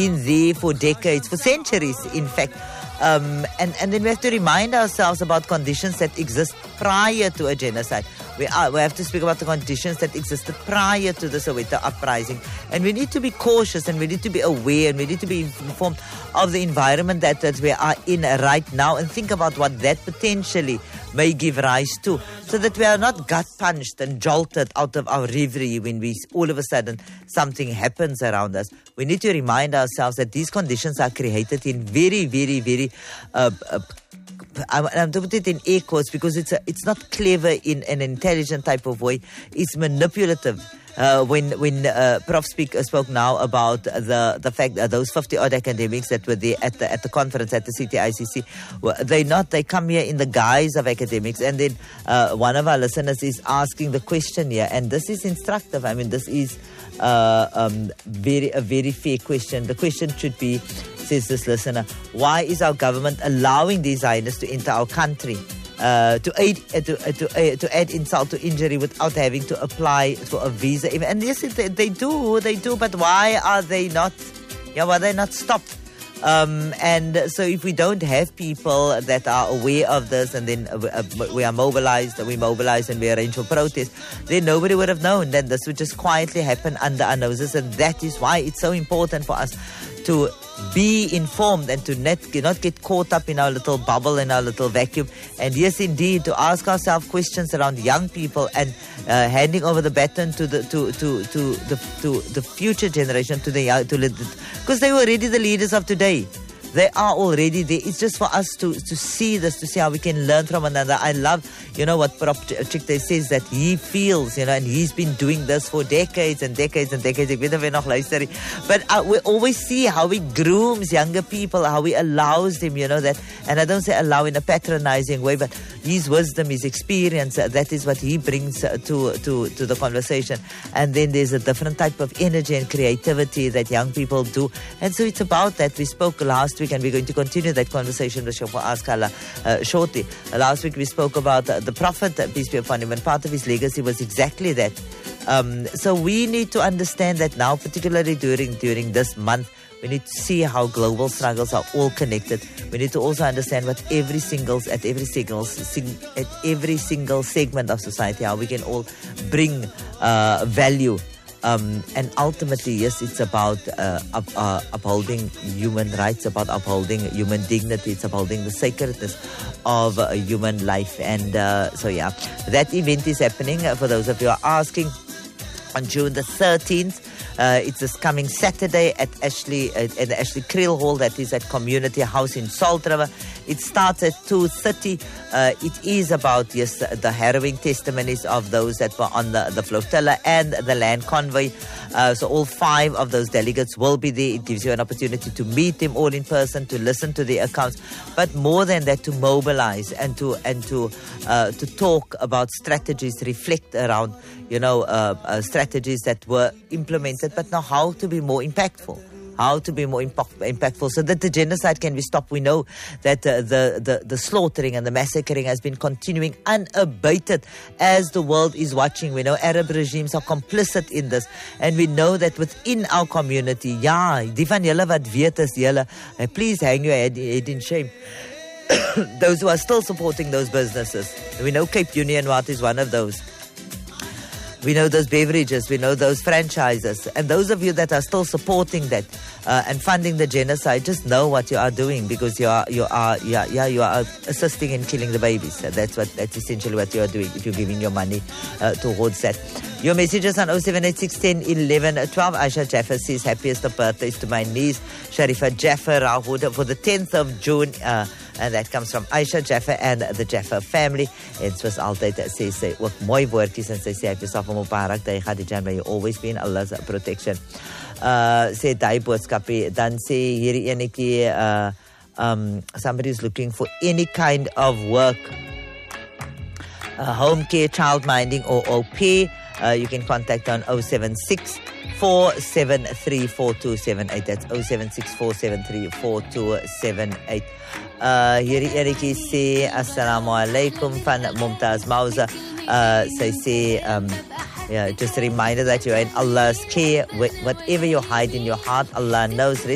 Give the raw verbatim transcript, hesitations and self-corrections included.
been there for decades, for centuries, in fact. Um, and, and then we have to remind ourselves about conditions that exist prior to a genocide. We, are, we have to speak about the conditions that existed prior to the Soweto uprising. And we need to be cautious, and we need to be aware, and we need to be informed of the environment that, that we are in right now, and think about what that potentially may give rise to, so that we are not gut punched and jolted out of our reverie when we all of a sudden something happens around us. We need to remind ourselves that these conditions are created in very, very, very uh, uh, I'm going to put it in air quotes because it's a, it's not clever in an intelligent type of way. It's manipulative. Uh, when when uh, Prof speak, uh, spoke now about the the fact that those fifty odd academics that were there at the at the conference at the C T I C C, well, they not they come here in the guise of academics, and then uh, one of our listeners is asking the question here, and this is instructive. I mean, this is uh, um, very a very fair question. The question should be, says this listener, why is our government allowing these Zionists to enter our country? Uh, to aid uh, to uh, to, uh, to add insult to injury without having to apply for a visa. And yes, they, they do, they do. But why are they not? Yeah, why are they not stopped? Um, and so, if we don't have people that are aware of this, and then uh, we are mobilized, we mobilize and we arrange for protests, then nobody would have known. Then this would just quietly happen under our noses, and that is why it's so important for us to be informed and to not, not get caught up in our little bubble, in our little vacuum. And yes, indeed, to ask ourselves questions around young people and uh, handing over the baton to the to to to the to the future generation, to the young, to because they were already the leaders of today. They are already there. It's just for us to, to see this, to see how we can learn from another. I love, you know, what Prof Chikte says, that he feels, you know, and he's been doing this for decades and decades and decades. Ek weet of jy nog luister. But uh, we always see how he grooms younger people, how he allows them, you know, that, and I don't say allow in a patronizing way, but his wisdom, his experience, uh, that is what he brings uh, to, to, to the conversation. And then there's a different type of energy and creativity that young people do. And so it's about that. We spoke last week, and we're going to continue that conversation with Shofar Askala uh, shortly. Uh, last week we spoke about uh, the Prophet, uh, peace be upon him, and part of his legacy was exactly that. Um, so we need to understand that now, particularly during during this month, we need to see how global struggles are all connected. We need to also understand what every single at every single sing, at every single segment of society, how we can all bring uh, value. Um, and ultimately, yes, it's about uh, up, uh, upholding human rights, about upholding human dignity. It's upholding the sacredness of uh, human life. And uh, so, yeah, that event is happening. Uh, for those of you who are asking, on June the thirteenth. Uh, it's this coming Saturday at Ashley uh, at the Ashley Creel Hall, that is at Community House in Salt River. It starts at two thirty. Uh, it is about, yes, the harrowing testimonies of those that were on the, the flotilla and the land convoy. Uh, so all five of those delegates will be there. It gives you an opportunity to meet them all in person, to listen to their accounts, but more than that, to mobilize and to and to uh, to talk about strategies, reflect around, you know, uh, uh, strategies that were implemented, but now how to be more impactful. How to be more impact, impactful so that the genocide can be stopped. We know that uh, the, the, the slaughtering and the massacring has been continuing unabated as the world is watching. We know Arab regimes are complicit in this. And we know that within our community, ja, die van julle wat weet is julle, uh, please hang your head, head in shame. Those who are still supporting those businesses. We know Cape Union Watt is one of those. We know those beverages, we know those franchises. And those of you that are still supporting that uh, and funding the genocide, just know what you are doing, because you are, you are, yeah, yeah, you are assisting in killing the babies. So that's what, that's essentially what you are doing if you're giving your money uh, towards that. Your messages on oh seven eight six, one oh, eleven, twelve. Aisha Jaffer says, happiest of birthdays to my niece, Sharifa Jaffer, for the tenth of June. Uh, And that comes from Aisha Jaffer and the Jaffer family. En soos altyd sê sy ook mooi woordjies, en sy sê ek is af om op haar te gaan die jan, may you always be in Allah's protection. Uh, sê daai boodskapie, dan sê hierdie enetjie, uh, um, somebody is looking for any kind of work, uh, home care, child minding, or au pair. Uh, you can contact on oh seven six, four seven three, four two seven eight. That's oh seven six, four seven three, four two seven eight. Uh, hierdie Erikie sê, Assalamu alaikum van Mumtaz Mauza. Uh, sy sê, um, yeah, just a reminder that you are in Allah's care. Whatever you hide in your heart, Allah knows.